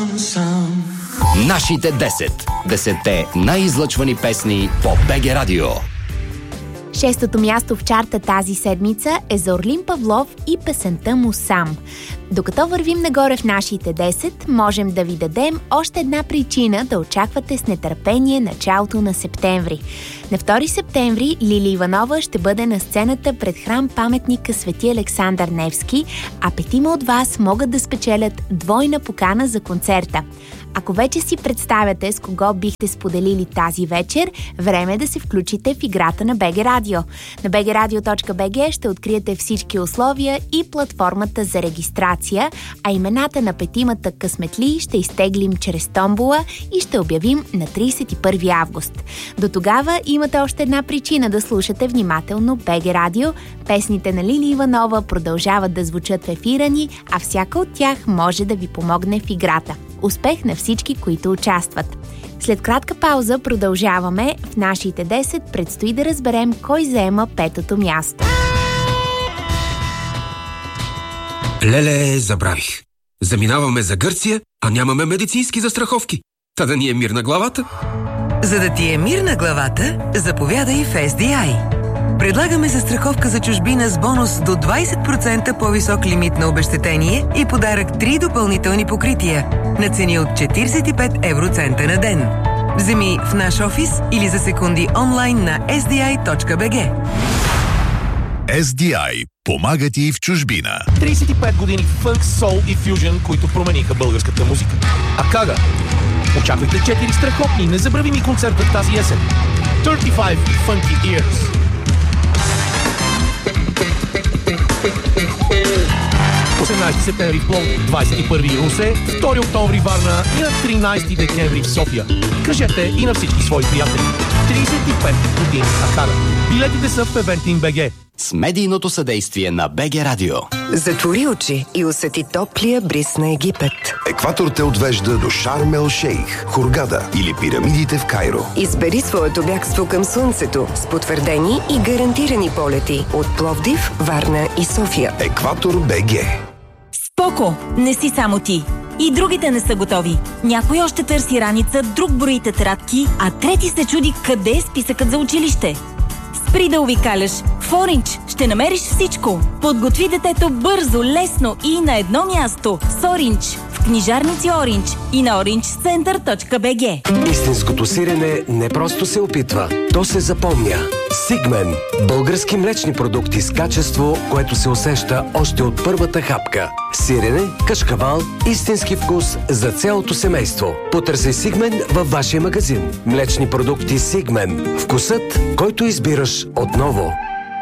Нашите 10 най-излъчвани песни по БГ Радио. Шестото място в чарта тази седмица е за Орлин Павлов и песента му «Сам». Докато вървим нагоре в нашите 10, можем да ви дадем още една причина да очаквате с нетърпение началото на септември. На 2 септември Лили Иванова ще бъде на сцената пред храм паметника Свети Александър Невски, а 5 от вас могат да спечелят двойна покана за концерта. Ако вече си представяте с кого бихте споделили тази вечер, време е да се включите в играта на БГ Радио. На bgradio.bg ще откриете всички условия и платформата за регистрация, а имената на 5 късметли ще изтеглим чрез томбола и ще обявим на 31 август. До тогава имате още една причина да слушате внимателно БГ Радио. Песните на Лили Иванова продължават да звучат в ефира ни, а всяка от тях може да ви помогне в играта. Успех на всички, които участват! След кратка пауза продължаваме. В нашите 10 предстои да разберем кой заема 5-то място. Леле, забравих. Заминаваме за Гърция, а нямаме медицински застраховки. Та да ни е мир на главата. За да ти е мир на главата, заповядай в SDI. Предлагаме застраховка за чужбина с бонус до 20% по-висок лимит на обезщетение и подарък 3 допълнителни покрития на цени от 45 евроцента на ден. Вземи в наш офис или за секунди онлайн на sdi.bg. SDI помага ти в чужбина. 35 години фънк, сол и фюжън, които промениха българската музика. А Кага? Очаквайте 4 страхотни, незабравими концерта тази есен. 35 Funky Ears. 18 септември в Пловдив, 21 Русе, 2 октомври Варна и на 13 декември в София. Кажете и на всички свои приятели. 35 години Акара. Билетите са в Eventim.bg. С медийното съдействие на БГ Радио. Затвори очи и усети топлия бриз на Египет. Екватор те отвежда до Шарм ел Шейх, Хургада или пирамидите в Кайро. Избери своето бягство към слънцето с потвърдени и гарантирани полети от Пловдив, Варна и София. Екватор БГ. Споко! Не си само ти. И другите не са готови. Някой още търси раница, друг брои тетрадки, а трети се чуди къде е списъкът за училище. Спри да увикаляш. В Orange ще намериш всичко. Подготви детето бързо, лесно и на едно място. С Orange. В книжарници Orange и на orangecenter.bg. Истинското сирене не просто се опитва, то се запомня. Сигмен. Български млечни продукти с качество, което се усеща още от първата хапка. Сирене, кашкавал, истински вкус за цялото семейство. Потърси Сигмен във вашия магазин. Млечни продукти Сигмен. Вкусът, който избираш отново.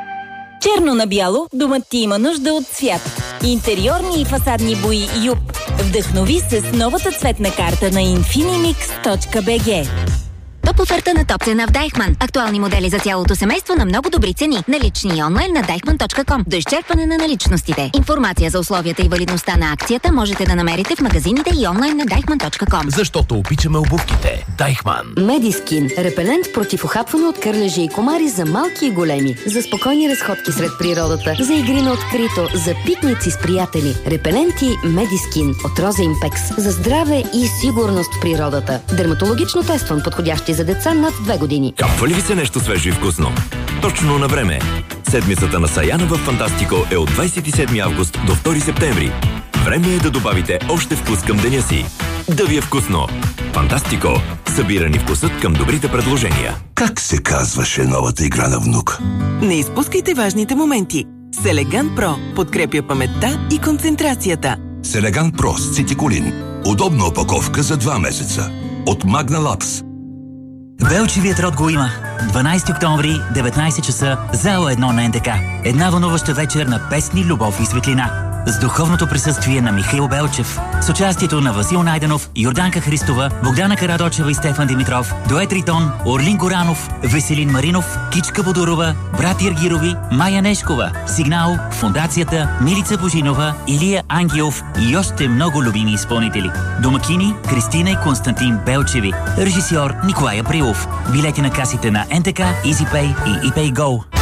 Черно на бяло, домът ти има нужда от цвят. Интериорни и фасадни бои Юп. Вдъхнови се с новата цветна карта на infinimix.bg. Топ оферта на топ цена в Дайхман. Актуални модели за цялото семейство на много добри цени. Налични и онлайн на deichmann.com. До изчерпване на наличностите. Информация за условията и валидността на акцията можете да намерите в магазините и онлайн на deichmann.com. Защото обичаме обувките. Дайхман. Медискин. Репелент против ухапване от кърлежи и комари за малки и големи. За спокойни разходки сред природата. За игри на открито. За пикници с приятели. Репеленти Медискин от Роза Импекс. За здраве и сигурност в природата. Дерматологично тестван, подходящи за деца над 2 години. Капва ли ви се нещо свежо и вкусно? Точно на време. Седмицата на Саяна в Фантастико е от 27 август до 2 септември. Време е да добавите още вкус към деня си. Да ви е вкусно! Фантастико. Събира ни вкусът към добрите предложения. Как се казваше новата игра на внук? Не изпускайте важните моменти. Селеган Про подкрепя паметта и концентрацията. Селеган Про с цитиколин. Удобна опаковка за 2 месеца. От Magna Labs. Белчевият род го има. 12 октомври, 19 часа, зала 1 на НДК. Една вълнуваща вечер на песни, любов и светлина. С духовното присъствие на Михаил Белчев. С участието на Васил Найденов, Йорданка Христова, Богдана Карадочева и Стефан Димитров, Дует Ритон, Орлин Горанов, Веселин Маринов, Кичка Бодорова, брат Иргирови, Майя Нешкова, Сигнал, Фондацията, Милица Божинова, Илия Ангелов и още много любими изпълнители. Домакини Кристина и Константин Белчеви. Режисьор Николай Априлов. Билети на касите на НТК, EasyPay и ePayGo.